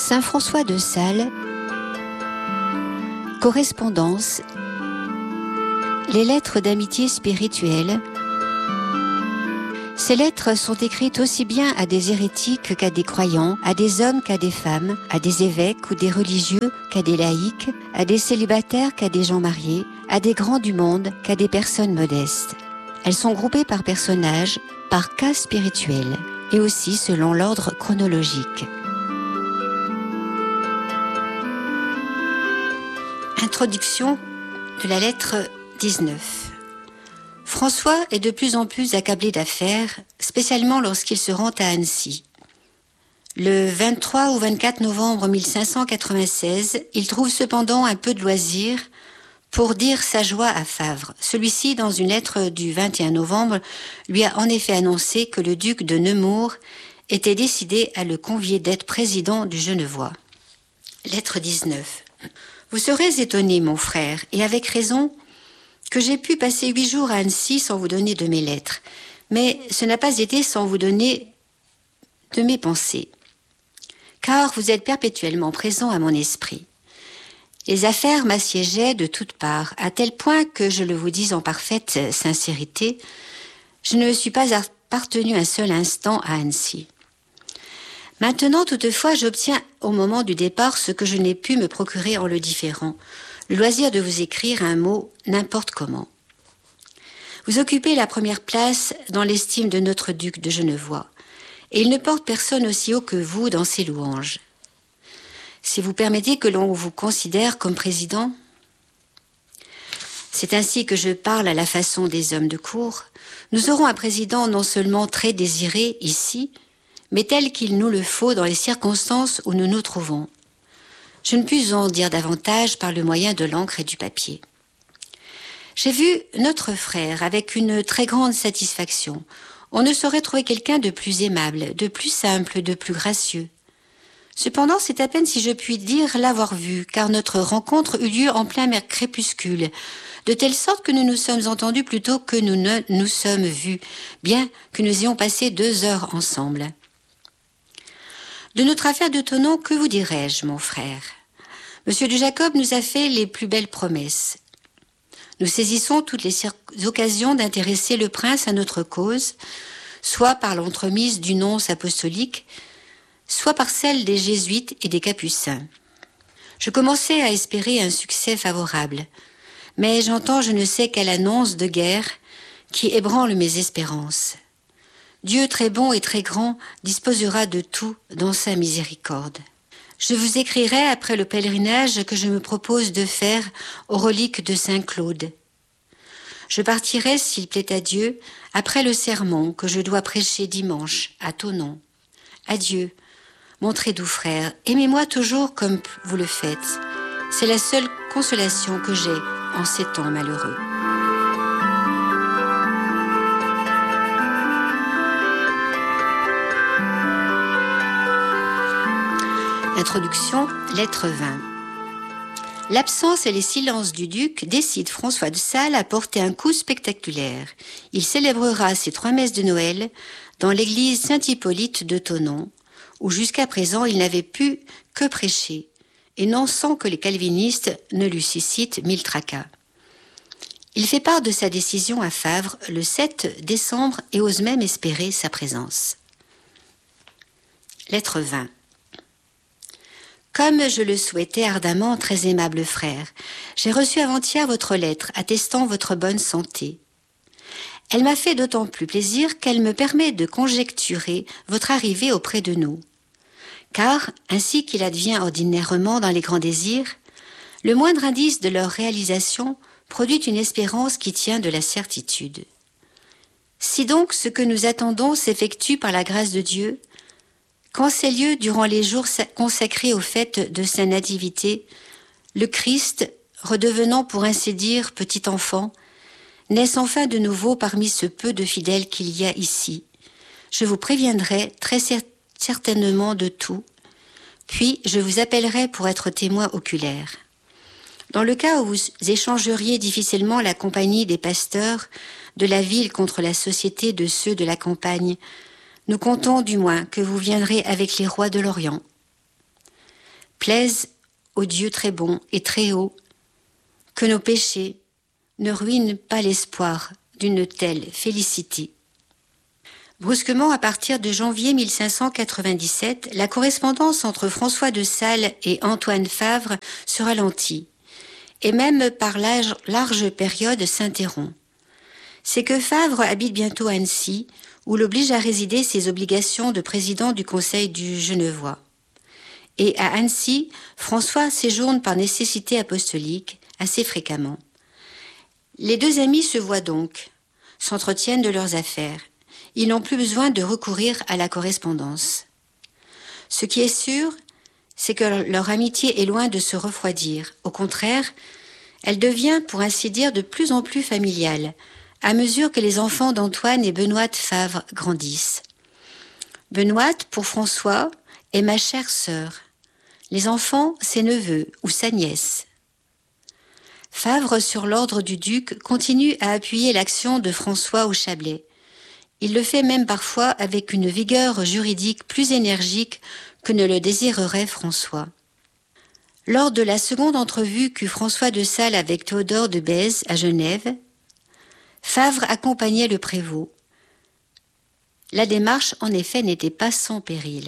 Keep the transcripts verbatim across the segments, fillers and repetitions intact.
Saint François de Sales, correspondance, les lettres d'amitié spirituelle. Ces lettres sont écrites aussi bien à des hérétiques qu'à des croyants, à des hommes qu'à des femmes, à des évêques ou des religieux qu'à des laïcs, à des célibataires qu'à des gens mariés, à des grands du monde qu'à des personnes modestes. Elles sont groupées par personnages, par cas spirituels, et aussi selon l'ordre chronologique. Introduction de la lettre dix-neuf. François est de plus en plus accablé d'affaires, spécialement lorsqu'il se rend à Annecy. Le vingt-trois ou vingt-quatre novembre mille cinq cent quatre-vingt-seize, il trouve cependant un peu de loisir pour dire sa joie à Favre. Celui-ci, dans une lettre du vingt et un novembre, lui a en effet annoncé que le duc de Nemours était décidé à le convier d'être président du Genevois. Lettre dix-neuf. Vous serez étonné, mon frère, et avec raison, que j'ai pu passer huit jours à Annecy sans vous donner de mes lettres. Mais ce n'a pas été sans vous donner de mes pensées. Car vous êtes perpétuellement présent à mon esprit. Les affaires m'assiégeaient de toutes parts, à tel point que, je le vous dis en parfaite sincérité, je ne me suis pas appartenu un seul instant à Annecy. Maintenant, toutefois, j'obtiens au moment du départ ce que je n'ai pu me procurer en le différant, le loisir de vous écrire un mot n'importe comment. Vous occupez la première place dans l'estime de notre duc de Genevois, et il ne porte personne aussi haut que vous dans ses louanges. Si vous permettez que l'on vous considère comme président, c'est ainsi que je parle à la façon des hommes de cour, nous aurons un président non seulement très désiré ici, mais tel qu'il nous le faut dans les circonstances où nous nous trouvons. Je ne puis en dire davantage par le moyen de l'encre et du papier. J'ai vu notre frère avec une très grande satisfaction. On ne saurait trouver quelqu'un de plus aimable, de plus simple, de plus gracieux. Cependant, c'est à peine si je puis dire l'avoir vu, car notre rencontre eut lieu en plein crépuscule, de telle sorte que nous nous sommes entendus plutôt que nous ne nous sommes vus, bien que nous ayons passé deux heures ensemble. De notre affaire de Thonon, que vous dirais-je, mon frère? Monsieur de Jacob nous a fait les plus belles promesses. Nous saisissons toutes les occasions d'intéresser le prince à notre cause, soit par l'entremise du nonce apostolique, soit par celle des jésuites et des capucins. Je commençais à espérer un succès favorable, mais j'entends je ne sais quelle annonce de guerre qui ébranle mes espérances. Dieu très bon et très grand disposera de tout dans sa miséricorde. Je vous écrirai après le pèlerinage que je me propose de faire aux reliques de Saint-Claude. Je partirai, s'il plaît à Dieu, après le sermon que je dois prêcher dimanche à Thonon. Adieu, mon très doux frère, aimez-moi toujours comme vous le faites. C'est la seule consolation que j'ai en ces temps malheureux. Introduction, lettre vingt. L'absence et les silences du duc décident François de Sales à porter un coup spectaculaire. Il célébrera ses trois messes de Noël dans l'église Saint-Hippolyte de Thonon, où jusqu'à présent il n'avait pu que prêcher, et non sans que les calvinistes ne lui suscitent mille tracas. Il fait part de sa décision à Favre le sept décembre et ose même espérer sa présence. Lettre vingt. Comme je le souhaitais ardemment, très aimable frère, j'ai reçu avant-hier votre lettre attestant votre bonne santé. Elle m'a fait d'autant plus plaisir qu'elle me permet de conjecturer votre arrivée auprès de nous. Car, ainsi qu'il advient ordinairement dans les grands désirs, le moindre indice de leur réalisation produit une espérance qui tient de la certitude. Si donc ce que nous attendons s'effectue par la grâce de Dieu, qu'en ces lieux, durant les jours consacrés aux fêtes de sa nativité, le Christ, redevenant pour ainsi dire petit enfant, naisse enfin de nouveau parmi ce peu de fidèles qu'il y a ici. Je vous préviendrai très certainement de tout, puis je vous appellerai pour être témoin oculaire. Dans le cas où vous échangeriez difficilement la compagnie des pasteurs de la ville contre la société de ceux de la campagne, nous comptons du moins que vous viendrez avec les rois de l'Orient. plaise au Dieu très bon et très haut, que nos péchés ne ruinent pas l'espoir d'une telle félicité. Brusquement, à partir de janvier mille cinq cent quatre-vingt-dix-sept, la correspondance entre François de Sales et Antoine Favre se ralentit, et même par large, large période s'interrompt. C'est que Favre habite bientôt Annecy, où l'oblige à résider ses obligations de président du Conseil du Genevois. Et à Annecy, François séjourne par nécessité apostolique assez fréquemment. Les deux amis se voient donc, s'entretiennent de leurs affaires. Ils n'ont plus besoin de recourir à la correspondance. Ce qui est sûr, c'est que leur amitié est loin de se refroidir. Au contraire, elle devient, pour ainsi dire, de plus en plus familiale, à mesure que les enfants d'Antoine et Benoît Favre grandissent. Benoît, pour François, est ma chère sœur. Les enfants, ses neveux ou sa nièce. Favre, sur l'ordre du duc, continue à appuyer l'action de François au Chablais. Il le fait même parfois avec une vigueur juridique plus énergique que ne le désirerait François. Lors de la seconde entrevue qu'eut François de Sales avec Théodore de Bèze à Genève, Favre accompagnait le prévôt. La démarche, en effet, n'était pas sans péril.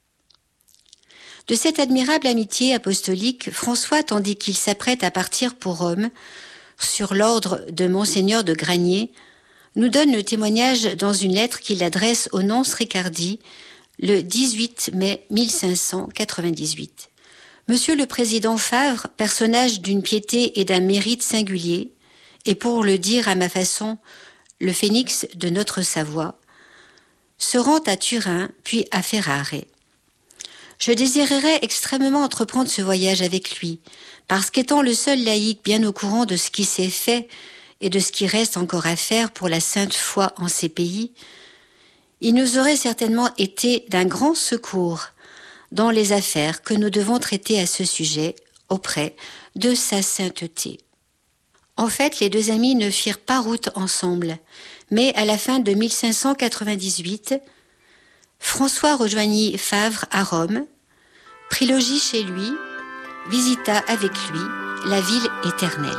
De cette admirable amitié apostolique, François, tandis qu'il s'apprête à partir pour Rome, sur l'ordre de Monseigneur de Granier, nous donne le témoignage dans une lettre qu'il adresse au nonce Ricardi le dix-huit mai mille cinq cent quatre-vingt-dix-huit. Monsieur le président Favre, personnage d'une piété et d'un mérite singulier, et pour le dire à ma façon, le phénix de notre Savoie, se rend à Turin puis à Ferrare. Je désirerais extrêmement entreprendre ce voyage avec lui, parce qu'étant le seul laïc bien au courant de ce qui s'est fait et de ce qui reste encore à faire pour la sainte foi en ces pays, il nous aurait certainement été d'un grand secours dans les affaires que nous devons traiter à ce sujet auprès de sa sainteté. En fait, les deux amis ne firent pas route ensemble, mais à la fin de mille cinq cent quatre-vingt-dix-huit, François rejoignit Favre à Rome, prit logis chez lui, visita avec lui la ville éternelle.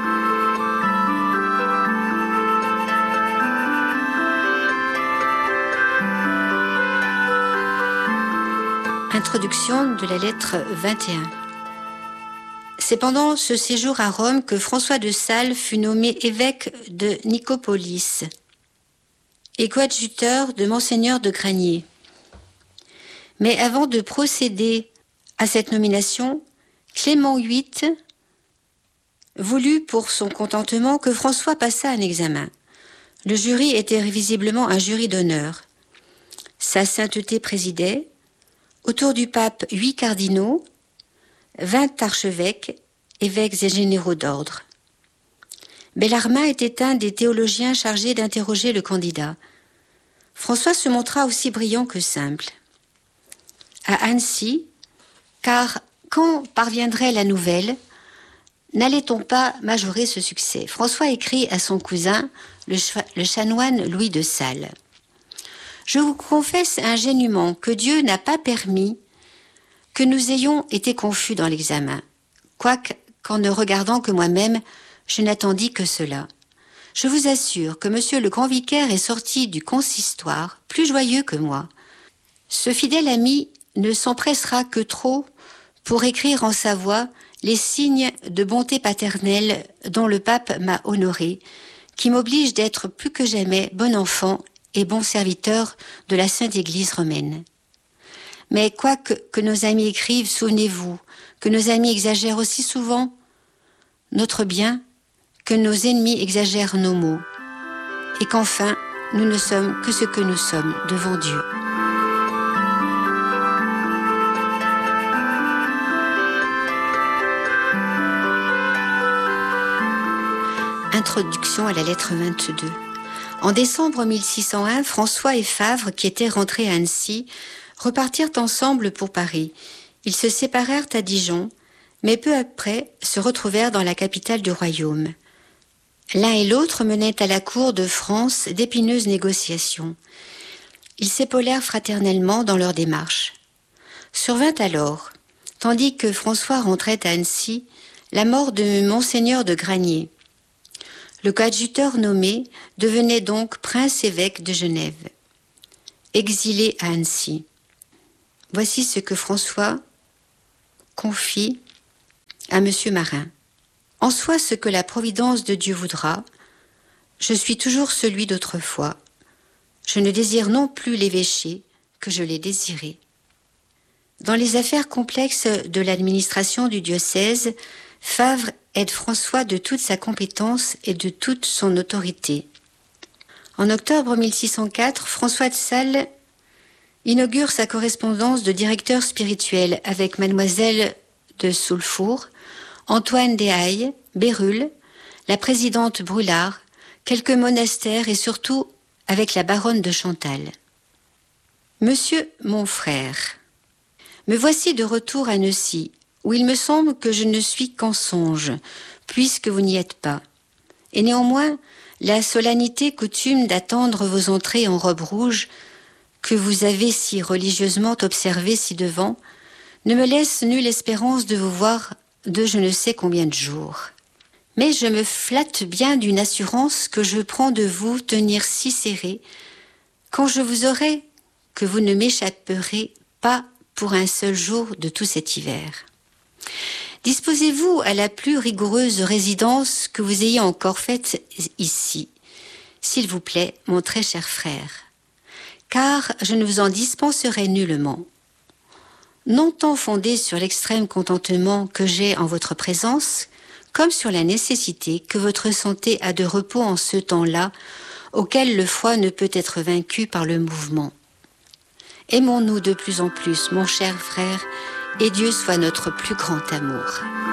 Introduction de la lettre vingt et un. C'est pendant ce séjour à Rome que François de Sales fut nommé évêque de Nicopolis et coadjuteur de Monseigneur de Granier. Mais avant de procéder à cette nomination, Clément huit voulut pour son contentement que François passât un examen. Le jury était visiblement un jury d'honneur. Sa sainteté présidait, autour du pape huit cardinaux, vingt archevêques, évêques et généraux d'ordre. Bellarmin était un des théologiens chargés d'interroger le candidat. François se montra aussi brillant que simple. À Annecy, car quand parviendrait la nouvelle, n'allait-on pas majorer ce succès? François écrit à son cousin, le, ch- le chanoine Louis de Sales. Je vous confesse ingénument que Dieu n'a pas permis que nous ayons été confus dans l'examen, quoique, qu'en ne regardant que moi-même, je n'attendis que cela. Je vous assure que monsieur le grand vicaire est sorti du consistoire plus joyeux que moi. Ce fidèle ami ne s'empressera que trop pour écrire en Savoie les signes de bonté paternelle dont le pape m'a honoré, qui m'oblige d'être plus que jamais bon enfant et bon serviteur de la Sainte Église romaine. Mais quoique que nos amis écrivent, souvenez-vous que nos amis exagèrent aussi souvent notre bien que nos ennemis exagèrent nos maux, et qu'enfin, nous ne sommes que ce que nous sommes devant Dieu. Introduction à la lettre vingt-deux. En décembre mille six cent un, François et Favre, qui étaient rentrés à Annecy, repartirent ensemble pour Paris. Ils se séparèrent à Dijon, mais peu après se retrouvèrent dans la capitale du royaume. L'un et l'autre menaient à la cour de France d'épineuses négociations. Ils s'épaulèrent fraternellement dans leur démarche. Survint alors, tandis que François rentrait à Annecy, la mort de Monseigneur de Granier. Le coadjuteur nommé devenait donc prince-évêque de Genève, exilé à Annecy. Voici ce que François confie à M. Marin. En soi, ce que la providence de Dieu voudra, je suis toujours celui d'autrefois. Je ne désire non plus l'évêché que je l'ai désiré. Dans les affaires complexes de l'administration du diocèse, Favre aide François de toute sa compétence et de toute son autorité. En octobre mille six cent quatre, François de Sales inaugure sa correspondance de directeur spirituel avec mademoiselle de Soulfour, Antoine Deshailles, Bérulle, la présidente Brulard, quelques monastères et surtout avec la baronne de Chantal. Monsieur mon frère, me voici de retour à Neucy, où il me semble que je ne suis qu'en songe, puisque vous n'y êtes pas. Et néanmoins, la solennité coutume d'attendre vos entrées en robe rouge, que vous avez si religieusement observée ci-devant, ne me laisse nulle espérance de vous voir de je ne sais combien de jours. Mais je me flatte bien d'une assurance que je prends de vous tenir si serré, quand je vous aurai que vous ne m'échapperez pas pour un seul jour de tout cet hiver. Disposez-vous à la plus rigoureuse résidence que vous ayez encore faite ici, s'il vous plaît, mon très cher frère, car je ne vous en dispenserai nullement. Non tant fondé sur l'extrême contentement que j'ai en votre présence, comme sur la nécessité que votre santé a de repos en ce temps-là, auquel le froid ne peut être vaincu par le mouvement. Aimons-nous de plus en plus, mon cher frère, et Dieu soit notre plus grand amour.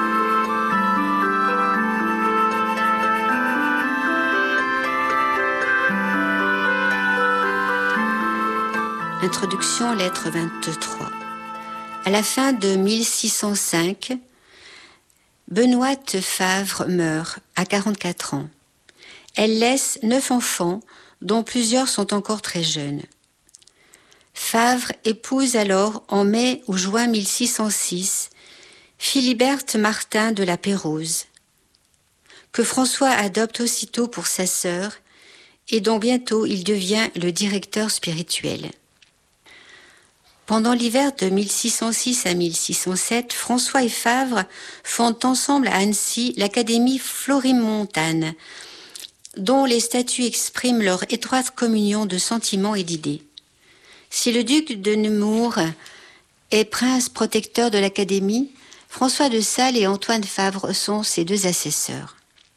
Introduction, lettre vingt-trois. À la fin de mille six cent cinq, Benoîte Favre meurt à quarante-quatre ans. Elle laisse neuf enfants, dont plusieurs sont encore très jeunes. Favre épouse alors, en mai ou juin mille six cent six, Philiberte Martin de la Pérouse, que François adopte aussitôt pour sa sœur et dont bientôt il devient le directeur spirituel. Pendant l'hiver de mille six cent six à mille six cent sept, François et Favre fondent ensemble à Annecy l'Académie Florimontane, dont les statuts expriment leur étroite communion de sentiments et d'idées. Si le duc de Nemours est prince protecteur de l'Académie, François de Sales et Antoine Favre sont ses deux assesseurs.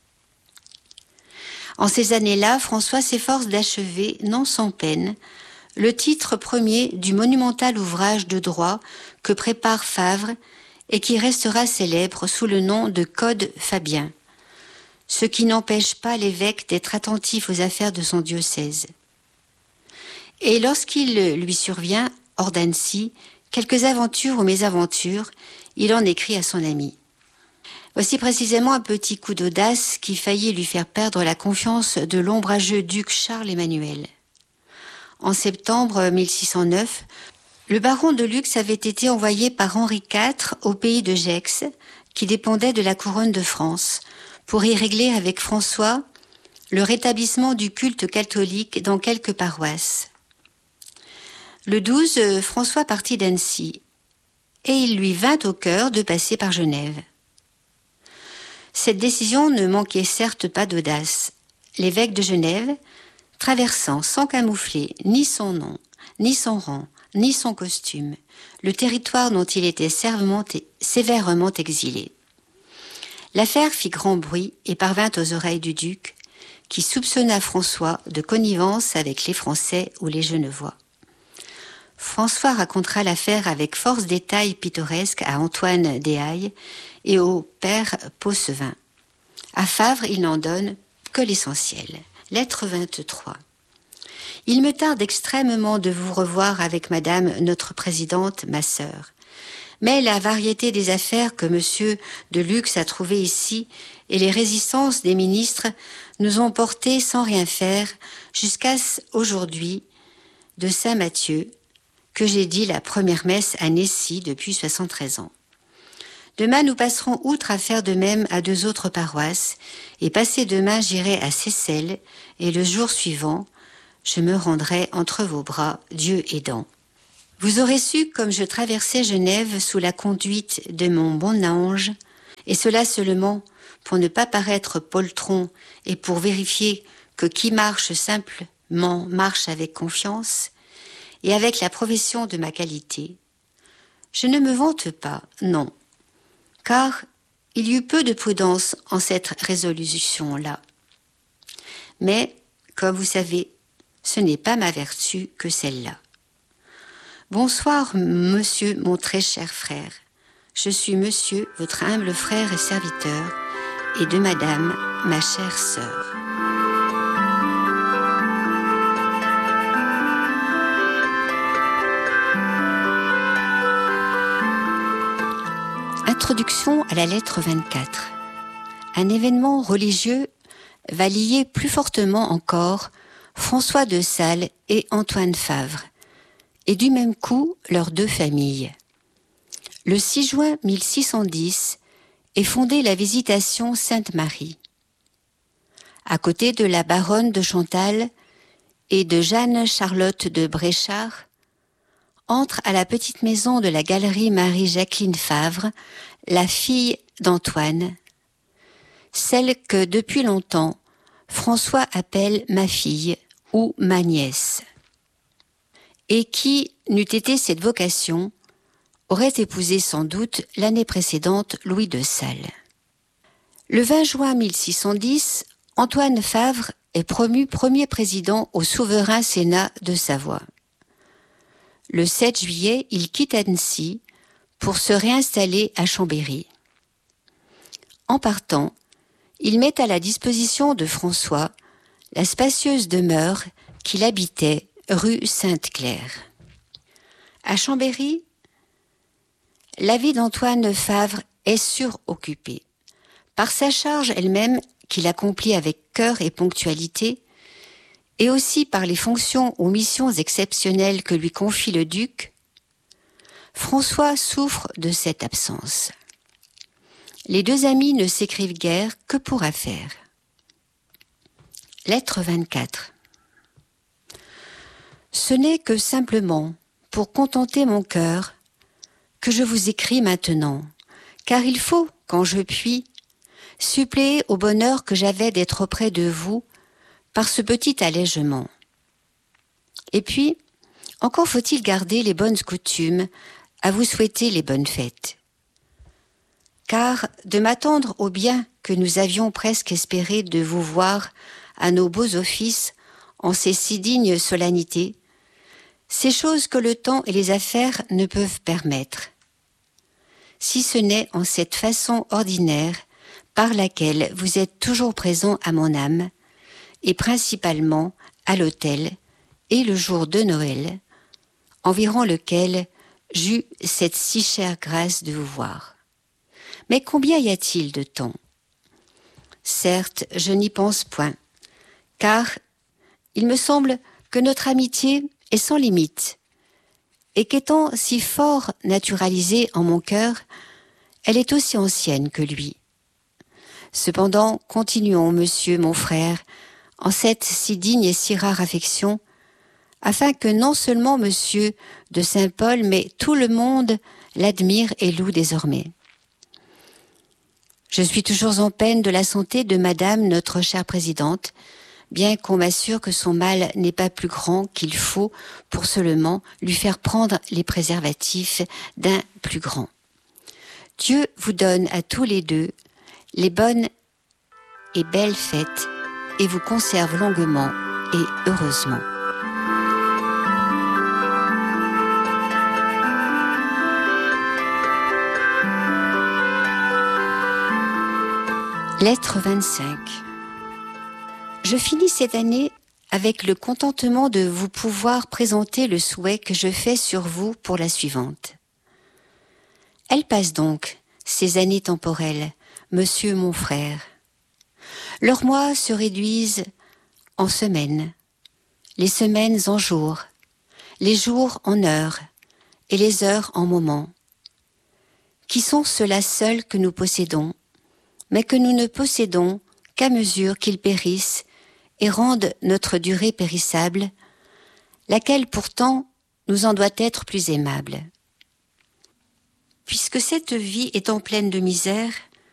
En ces années-là, François s'efforce d'achever, non sans peine, le titre premier du monumental ouvrage de droit que prépare Favre et qui restera célèbre sous le nom de Code Fabien, ce qui n'empêche pas l'évêque d'être attentif aux affaires de son diocèse. Et lorsqu'il lui survient, hors d'Annecy, quelques aventures ou mésaventures, il en écrit à son ami. Voici précisément un petit coup d'audace qui faillit lui faire perdre la confiance de l'ombrageux duc Charles-Emmanuel. En septembre mille six cent neuf, le baron de Lux avait été envoyé par Henri quatre au pays de Gex, qui dépendait de la couronne de France, pour y régler avec François le rétablissement du culte catholique dans quelques paroisses. Le douze, François partit d'Annecy, et il lui vint au cœur de passer par Genève. Cette décision ne manquait certes pas d'audace. L'évêque de Genève, traversant sans camoufler ni son nom, ni son rang, ni son costume, le territoire dont il était sévèrement exilé. L'affaire fit grand bruit et parvint aux oreilles du duc, qui soupçonna François de connivence avec les Français ou les Genevois. François racontera l'affaire avec force détails pittoresques à Antoine Deshailles et au père Possevin. À Favre, il n'en donne que l'essentiel. Lettre vingt-trois. Il me tarde extrêmement de vous revoir avec madame notre présidente, ma sœur. Mais la variété des affaires que monsieur de Lux a trouvées ici et les résistances des ministres nous ont portés sans rien faire jusqu'à aujourd'hui de Saint-Mathieu, que j'ai dit la première messe à Nessy depuis soixante-treize ans. Demain, nous passerons outre à faire de même à deux autres paroisses, et passé demain, j'irai à Seyssel, et le jour suivant, je me rendrai entre vos bras, Dieu aidant. Vous aurez su comme je traversais Genève sous la conduite de mon bon ange, et cela seulement pour ne pas paraître poltron et pour vérifier que qui marche simplement marche avec confiance et avec la profession de ma qualité. Je ne me vante pas, non, car il y eut peu de prudence en cette résolution-là. Mais, comme vous savez, ce n'est pas ma vertu que celle-là. Bonsoir, monsieur mon très cher frère. Je suis monsieur, votre humble frère et serviteur, et de madame, ma chère sœur. Introduction à la lettre vingt-quatre. Un événement religieux va lier plus fortement encore François de Sales et Antoine Favre, et du même coup leurs deux familles. Le six juin mille six cent dix est fondée la Visitation Sainte-Marie. À côté de la baronne de Chantal et de Jeanne-Charlotte de Bréchard, entre à la petite maison de la galerie Marie-Jacqueline Favre, la fille d'Antoine, celle que depuis longtemps François appelle ma fille ou ma nièce, et qui, n'eût été cette vocation, aurait épousé sans doute l'année précédente Louis de Sales. Le vingt juin mille six cent dix, Antoine Favre est promu premier président au souverain Sénat de Savoie. Le sept juillet, il quitte Annecy pour se réinstaller à Chambéry. En partant, il met à la disposition de François la spacieuse demeure qu'il habitait rue Sainte-Claire. À Chambéry, la vie d'Antoine Favre est suroccupée. Par sa charge elle-même, qu'il accomplit avec cœur et ponctualité, et aussi par les fonctions ou missions exceptionnelles que lui confie le duc, François souffre de cette absence. Les deux amis ne s'écrivent guère que pour affaires. Lettre vingt-quatre. Ce n'est que simplement pour contenter mon cœur que je vous écris maintenant, car il faut, quand je puis, suppléer au bonheur que j'avais d'être auprès de vous par ce petit allègement. Et puis, encore faut-il garder les bonnes coutumes à vous souhaiter les bonnes fêtes. Car de m'attendre au bien que nous avions presque espéré de vous voir à nos beaux offices en ces si dignes solennités, ces choses que le temps et les affaires ne peuvent permettre, si ce n'est en cette façon ordinaire par laquelle vous êtes toujours présent à mon âme, et principalement à l'autel et le jour de Noël, environ lequel j'eus cette si chère grâce de vous voir. Mais combien y a-t-il de temps ? Certes, je n'y pense point, car il me semble que notre amitié est sans limite, et qu'étant si fort naturalisée en mon cœur, elle est aussi ancienne que lui. Cependant, continuons, monsieur mon frère, en cette si digne et si rare affection, afin que non seulement monsieur de Saint-Paul, mais tout le monde l'admire et loue désormais. Je suis toujours en peine de la santé de madame notre chère présidente, bien qu'on m'assure que son mal n'est pas plus grand qu'il faut pour seulement lui faire prendre les préservatifs d'un plus grand. Dieu vous donne à tous les deux les bonnes et belles fêtes et vous conserve longuement et heureusement. Lettre vingt-cinq. Je finis cette année avec le contentement de vous pouvoir présenter le souhait que je fais sur vous pour la suivante. Elles passent donc, ces années temporelles, monsieur mon frère. Leurs mois se réduisent en semaines, les semaines en jours, les jours en heures et les heures en moments. qui sont ceux-là seuls que nous possédons, mais que nous ne possédons qu'à mesure qu'ils périssent et rendent notre durée périssable, laquelle pourtant nous en doit être plus aimable. Puisque cette vie étant pleine de misère,